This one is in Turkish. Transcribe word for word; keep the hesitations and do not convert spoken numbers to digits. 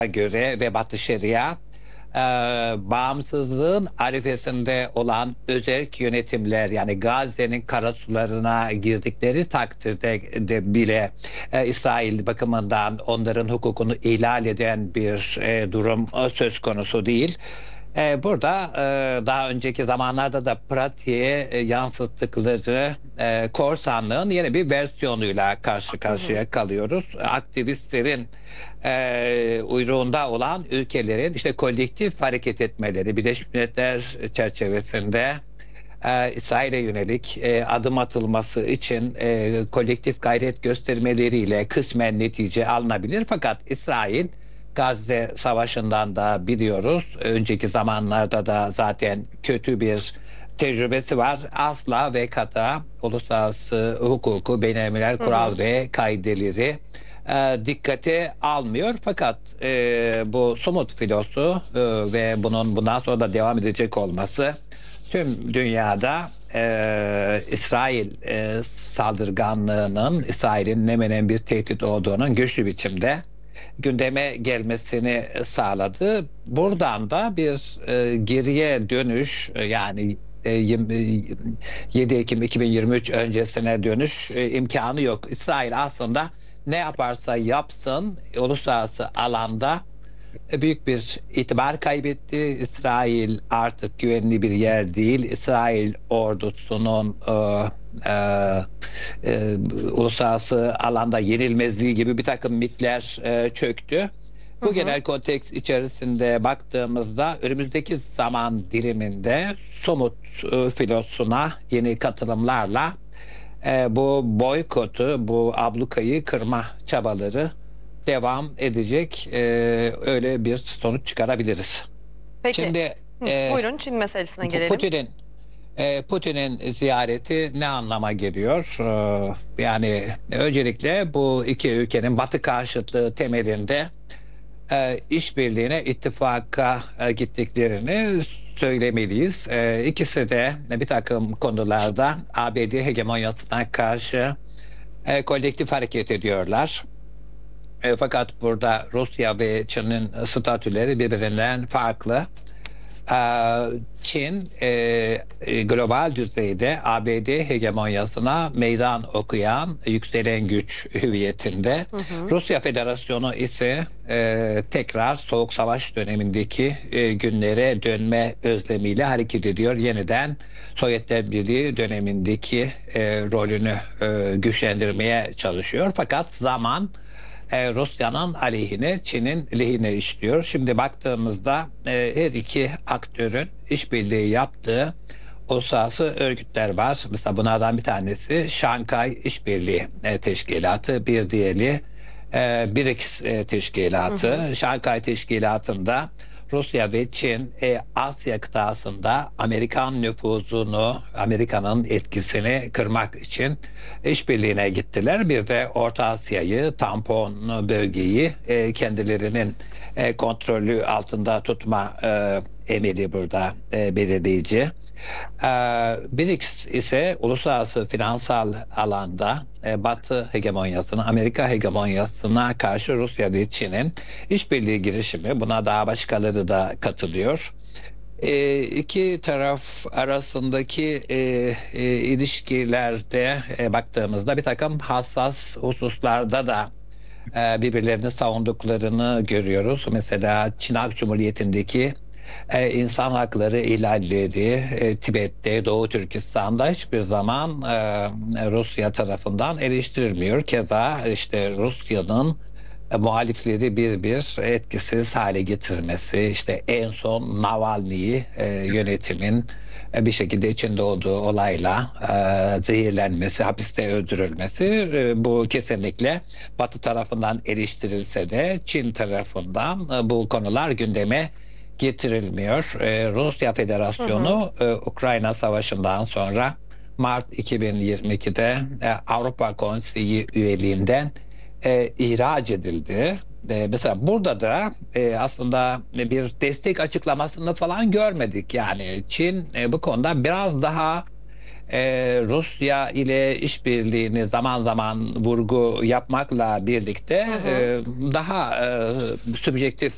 göre ve Batı Şeria e, bağımsızlığın arifesinde olan özerk yönetimler, yani Gazze'nin karasularına girdikleri takdirde de bile e, İsrail bakımından onların hukukunu ihlal eden bir e, durum e, söz konusu değil. E, burada e, daha önceki zamanlarda da pratiğe e, yansıttıkları e, korsanlığın yeni bir versiyonuyla karşı karşıya kalıyoruz. Aktivistlerin e, uyruğunda olan ülkelerin işte kolektif hareket etmeleri, Birleşmiş Milletler çerçevesinde e, İsrail'e yönelik e, adım atılması için e, kolektif gayret göstermeleriyle kısmen netice alınabilir. Fakat İsrail, Gazze Savaşı'ndan da biliyoruz, önceki zamanlarda da zaten kötü bir tecrübesi var. Asla ve kata uluslararası hukuku, beynelmiler kural ve kaideleri e, dikkate almıyor. Fakat e, bu somut filosu e, ve bunun bundan sonra da devam edecek olması tüm dünyada e, İsrail e, saldırganlığının, İsrail'in ne menen bir tehdit olduğunun güçlü biçimde gündeme gelmesini sağladı. Buradan da bir e, geriye dönüş, e, yani e, yedi Ekim iki bin yirmi üç öncesine dönüş e, imkanı yok. İsrail aslında ne yaparsa yapsın uluslararası alanda büyük bir itibar kaybetti. İsrail artık güvenli bir yer değil. İsrail ordusunun e, e, e, uluslararası alanda yenilmezliği gibi bir takım mitler e, çöktü. Bu hı hı. Genel konteks içerisinde baktığımızda önümüzdeki zaman diliminde somut e, filosuna yeni katılımlarla e, bu boykotu, bu ablukayı kırma çabaları devam edecek, e, öyle bir sonuç çıkarabiliriz. Peki. Şimdi Hı, e, buyurun Çin meselesine gelelim. Putin'in e, Putin'in ziyareti ne anlama geliyor? E, yani öncelikle bu iki ülkenin Batı karşıtlığı temelinde e, işbirliğine, ittifaka e, gittiklerini söylemeliyiz. E, ikisi de bir takım konularda A B D hegemonyasına karşı e, kolektif hareket ediyorlar. E, fakat burada Rusya ve Çin'in statüleri birbirinden farklı. E, Çin e, global düzeyde A B D hegemonyasına meydan okuyan yükselen güç hüviyetinde. Hı hı. Rusya Federasyonu ise e, tekrar Soğuk Savaş dönemindeki e, günlere dönme özlemiyle hareket ediyor. Yeniden Sovyetler Birliği dönemindeki e, rolünü e, güçlendirmeye çalışıyor. Fakat zaman E, Rusya'nın aleyhine, Çin'in lehine işliyor. Şimdi baktığımızda e, her iki aktörün işbirliği yaptığı uluslararası örgütler var. Mesela bunlardan bir tanesi Şanghay İşbirliği e, Teşkilatı, bir diğeri e, BRICS e, Teşkilatı. Hı hı. Şanghay Teşkilatı'nda Rusya ve Çin e, Asya kıtasında Amerikan nüfuzunu, Amerika'nın etkisini kırmak için işbirliğine gittiler. Bir de Orta Asya'yı, tampon bölgeyi e, kendilerinin e, kontrolü altında tutma e, emeli burada e, belirleyici. E, BRICS ise uluslararası finansal alanda e, Batı hegemonyasına, Amerika hegemonyasına karşı Rusya ve Çin'in işbirliği girişimi. Buna daha başkaları da katılıyor. E, iki taraf arasındaki e, e, ilişkilerde e, baktığımızda bir takım hassas hususlarda da e, birbirlerini savunduklarını görüyoruz. Mesela Çin Halk Cumhuriyeti'ndeki e, insan hakları ihlalleri, e, Tibet'te, Doğu Türkistan'da hiçbir zaman e, Rusya tarafından eleştirilmiyor. Keza işte Rusya'nın e, muhalifleri bir bir etkisiz hale getirmesi, işte en son Navalny'yi e, yönetimin e, bir şekilde içinde olduğu olayla e, zehirlenmesi, hapiste öldürülmesi, e, bu kesinlikle Batı tarafından eleştirilse de Çin tarafından e, bu konular gündeme getirilmiyor. E, Rusya Federasyonu hı hı. E, Ukrayna Savaşı'ndan sonra Mart iki bin yirmi ikide e, Avrupa Konseyi üyeliğinden e, ihraç edildi. E, mesela burada da e, aslında bir destek açıklamasını falan görmedik. Yani Çin e, bu konuda biraz daha e, Rusya ile işbirliğini zaman zaman vurgu yapmakla birlikte hı hı. E, daha e, subjektif